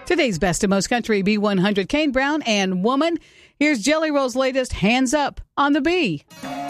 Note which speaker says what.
Speaker 1: Today's Best of Most Country B100, Kane Brown and Woman. Here's Jelly Roll's latest Hands Up on the B.